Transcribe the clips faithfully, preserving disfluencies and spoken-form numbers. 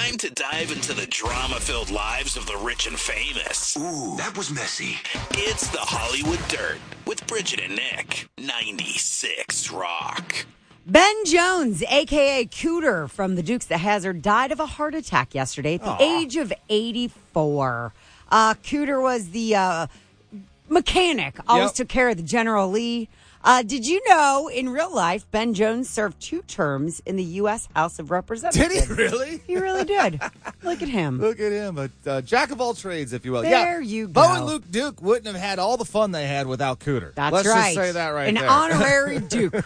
Time to dive into the drama-filled lives of the rich and famous. Ooh, that was messy. It's the Hollywood Dirt with Bridget and Nick. ninety-six Rock. Ben Jones, a k a. Cooter from the Dukes of Hazzard, died of a heart attack yesterday at the Aww. age of eighty-four. Uh, Cooter was the uh, mechanic, always Yep. took care of the General Lee. Uh, did you know, in real life, Ben Jones served two terms in the U S House of Representatives? Did he really? He really did. Look at him. Look at him, a uh, jack of all trades, if you will. There yeah. you Bo go. and Luke Duke wouldn't have had all the fun they had without Cooter. That's Let's right. just say that right An there. honorary Duke.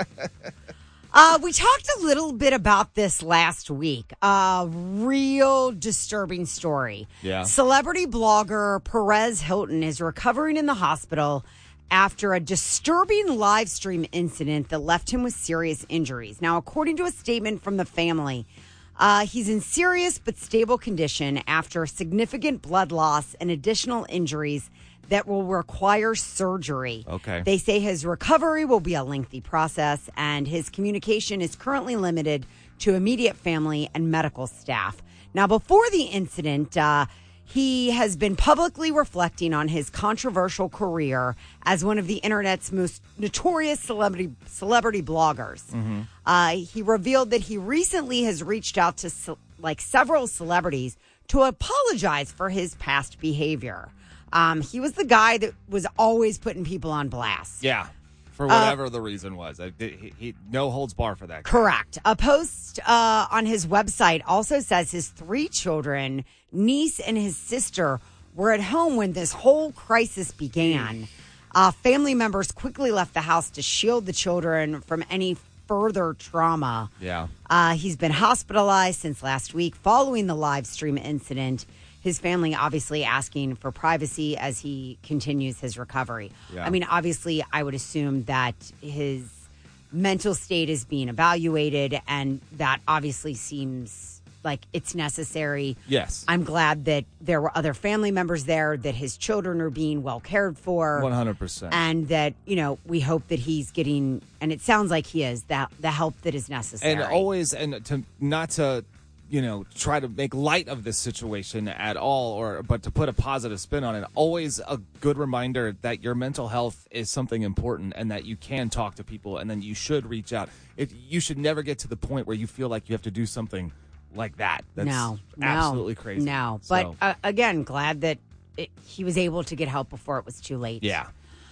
Uh, we talked a little bit about this last week. A real disturbing story. Yeah. Celebrity blogger Perez Hilton is recovering in the hospital after a disturbing live stream incident that left him with serious injuries. Now, according to a statement from the family, uh, he's in serious but stable condition after significant blood loss and additional injuries that will require surgery. Okay. They say his recovery will be a lengthy process, and his communication is currently limited to immediate family and medical staff. Now, before the incident, uh, he has been publicly reflecting on his controversial career as one of the internet's most notorious celebrity celebrity bloggers. Mm-hmm. Uh, he revealed that he recently has reached out to ce- like several celebrities to apologize for his past behavior. Um, he was the guy that was always putting people on blast. Yeah, for whatever uh, the reason was. I, he, he no holds bar for that guy. Correct. A post uh, on his website also says his three children, niece and his sister, were at home when this whole crisis began. Uh, family members quickly left the house to shield the children from any further trauma. Yeah. Uh, he's been hospitalized since last week following the live stream incident. His family obviously asking for privacy as he continues his recovery. Yeah. I mean, obviously, I would assume that his mental state is being evaluated, and that obviously seems like it's necessary. Yes. I'm glad that there were other family members there, that his children are being well cared for. one hundred percent. And that, you know, we hope that he's getting, and it sounds like he is, that the help that is necessary. And always, and to not to... you know, try to make light of this situation at all, or but to put a positive spin on it. Always a good reminder that your mental health is something important and that you can talk to people and then you should reach out. It, you should never get to the point where you feel like you have to do something like that. That's no, absolutely no, crazy. No, So, but uh, again, glad that it, he was able to get help before it was too late. yeah.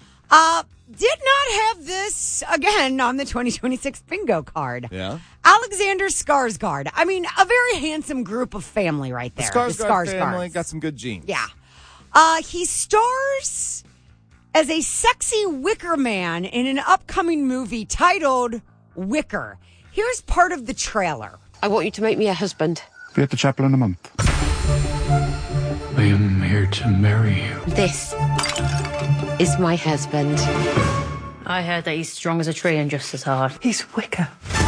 Uh, did not have this, again, on the twenty twenty-six bingo card. Yeah. Alexander Skarsgård. I mean, a very handsome group of family right The there. Skarsgård The family Skarsgårds. got some good genes. Yeah. Uh, he stars as a sexy wicker man in an upcoming movie titled Wicker. Here's part of the trailer. I want you to make me a husband. Be at the chapel in a month. I am here to marry you. This is my husband. I heard that he's strong as a tree and just as hard. He's wicker.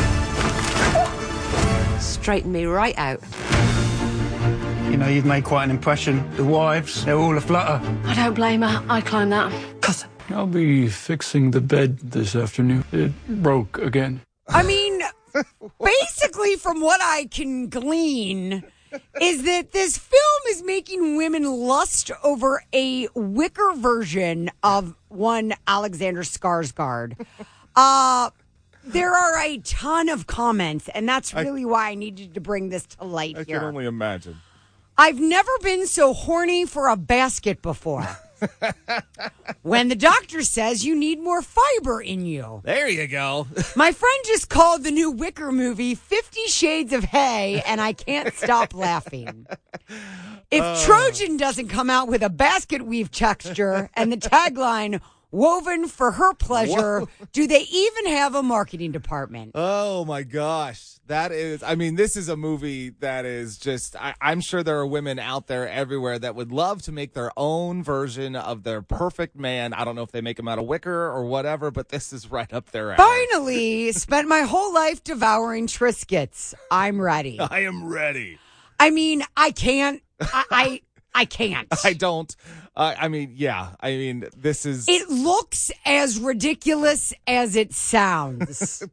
Straighten me right out. You know, you've made quite an impression. The wives, they're all aflutter. I don't blame her. I climbed that. Cousin. I'll be fixing the bed this afternoon. It broke again. I mean, basically, from what I can glean, is that this film is making women lust over a wicker version of one Alexander Skarsgård. Uh, there are a ton of comments, and that's really I, why I needed to bring this to light I here. I can only imagine. I've never been so horny for a basket before. When the doctor says you need more fiber in you. There you go. My friend just called the new Wicker movie Fifty Shades of Hay, and I can't stop laughing. If uh. Trojan doesn't come out with a basket weave texture and the tagline, woven for her pleasure, Whoa. Do they even have a marketing department? Oh, my gosh. That is, I mean, this is a movie that is just, I, I'm sure there are women out there everywhere that would love to make their own version of their perfect man. I don't know if they make him out of wicker or whatever, but this is right up there. Finally, spent my whole life devouring Triscuits. I'm ready. I am ready. I mean, I can't, I, I, I can't. I don't. Uh, I mean, yeah. I mean, this is. It looks as ridiculous as it sounds.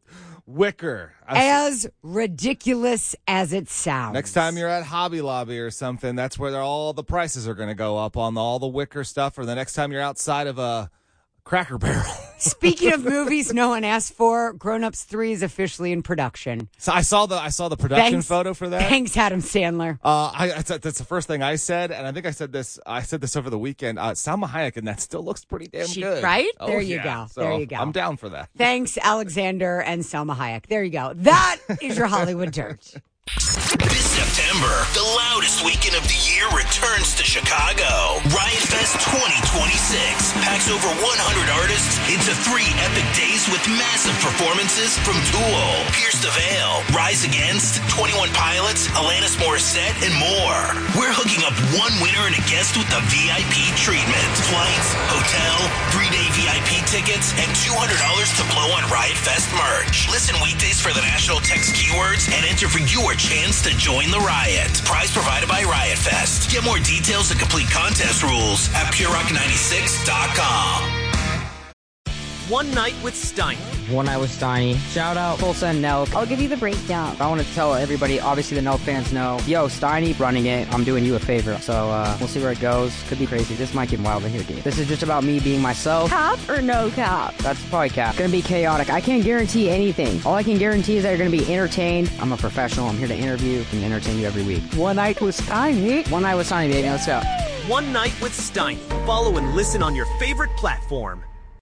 Wicker. I- As ridiculous as it sounds. Next time you're at Hobby Lobby or something, that's where all the prices are going to go up on all the Wicker stuff. Or the next time you're outside of a Cracker Barrel. Speaking of movies no one asked for, Grown Ups three is officially in production. So I saw the I saw the production Thanks- photo for that. Thanks, Adam Sandler. Uh, I, I that's the first thing I said, and I think I said this. I said this over the weekend. Uh, Salma Hayek, and that still looks pretty damn She- good, right? Oh, There you yeah. go. So There you go. I'm down for that. Thanks, Alexander and Selma Hayek. There you go. That is your Hollywood Dirt. This September, the loudest weekend of the year returns to Chicago. Riot Fest twenty twenty-six packs over one hundred artists into three epic days with massive performances from Tool, Pierce the Veil, Rise Against, twenty-one Pilots, Alanis Morissette, and more. We're hooking up one winner and a guest with the V I P treatment. Flights, hotel, three-day V I P tickets, and two hundred dollars to blow on Riot Fest merch. Listen weekdays for the national text keywords and enter for your chance to join the riot. Prize provided by Riot Fest. Get more details and complete contest rules at pure rock ninety-six dot com. One Night with Steiny. One Night with Steiny. Shout out Tulsa and Nelk. I'll give you the breakdown. I want to tell everybody, obviously the Nelk fans know, yo, Steiny running it. I'm doing you a favor. So uh, we'll see where it goes. Could be crazy. This might get wild in here, dude. This is just about me being myself. Cap or no cap? That's probably cap. Gonna be chaotic. I can't guarantee anything. All I can guarantee is that you're gonna be entertained. I'm a professional. I'm here to interview and entertain you every week. One Night with Steiny. One Night with Steiny, baby. Let's go. One Night with Steiny. Follow and listen on your favorite platform.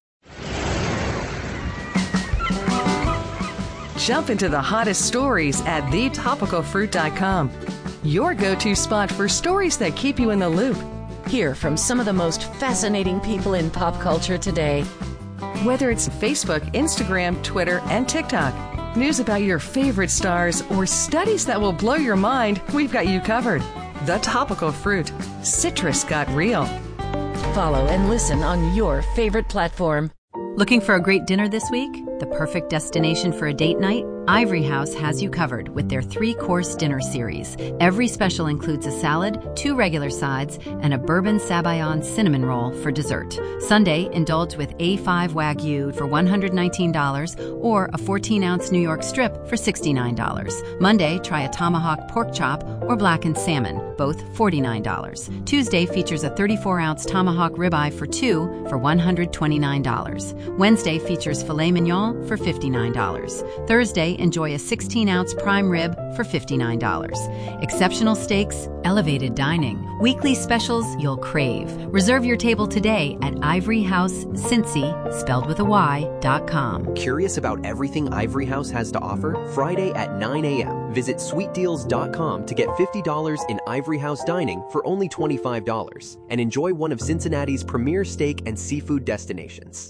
Jump into the hottest stories at the topical fruit dot com. Your go-to spot for stories that keep you in the loop. Hear from some of the most fascinating people in pop culture today. Whether it's Facebook, Instagram, Twitter, and TikTok, news about your favorite stars, or studies that will blow your mind, we've got you covered. The Topical Fruit. Citrus got real. Follow and listen on your favorite platform. Looking for a great dinner this week? The perfect destination for a date night? Ivory House has you covered with their three-course dinner series. Every special includes a salad, two regular sides, and a bourbon sabayon cinnamon roll for dessert. Sunday, indulge with A five Wagyu for one hundred nineteen dollars or a fourteen-ounce New York strip for sixty-nine dollars. Monday, try a tomahawk pork chop or blackened salmon, both forty-nine dollars. Tuesday features a thirty-four-ounce tomahawk ribeye for two for one hundred twenty-nine dollars. Wednesday features filet mignon for fifty-nine dollars. Thursday, enjoy a sixteen-ounce prime rib for fifty-nine dollars. Exceptional steaks, elevated dining, weekly specials you'll crave. Reserve your table today at Ivory House Cincy, spelled with a Y, dot com. Curious about everything Ivory House has to offer? Friday at nine a.m. Visit sweet deals dot com to get fifty dollars in Ivory House dining for only twenty-five dollars and enjoy one of Cincinnati's premier steak and seafood destinations.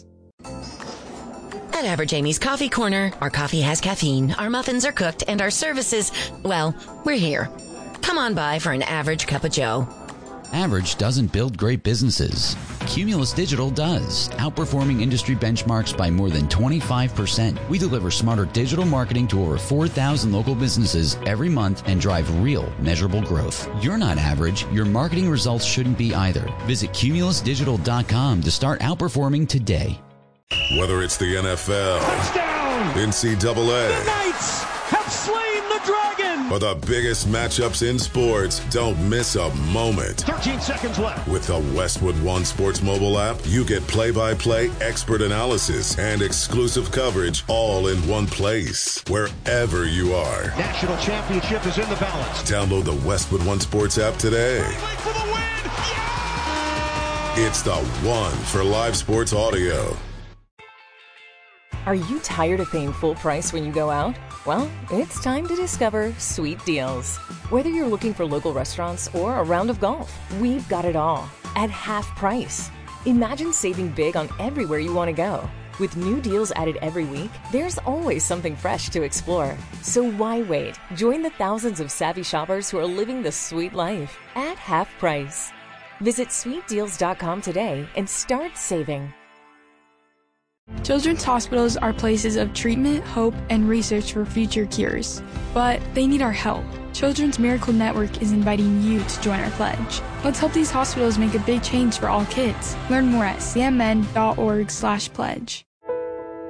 At Average Amy's Coffee Corner, our coffee has caffeine, our muffins are cooked, and our services, well, we're here. Come on by for an average cup of joe. Average doesn't build great businesses. Cumulus Digital does, outperforming industry benchmarks by more than twenty-five percent. We deliver smarter digital marketing to over four thousand local businesses every month and drive real, measurable growth. You're not average. Your marketing results shouldn't be either. Visit cumulus digital dot com to start outperforming today. Whether it's the N F L, touchdown, N C double A, the Knights have slain the dragon, or the biggest matchups in sports, don't miss a moment. thirteen seconds left. With the Westwood One Sports mobile app, you get play-by-play, expert analysis, and exclusive coverage all in one place, wherever you are. National championship is in the balance. Download the Westwood One Sports app today. For the win. Yeah! It's the one for live sports audio. Are you tired of paying full price when you go out? Well, it's time to discover Sweet Deals. Whether you're looking for local restaurants or a round of golf, we've got it all at half price. Imagine saving big on everywhere you want to go. With new deals added every week, there's always something fresh to explore. So why wait? Join the thousands of savvy shoppers who are living the sweet life at half price. Visit sweet deals dot com today and start saving. Children's hospitals are places of treatment, hope, and research for future cures. But they need our help. Children's Miracle Network is inviting you to join our pledge. Let's help these hospitals make a big change for all kids. Learn more at c m n dot org slash pledge.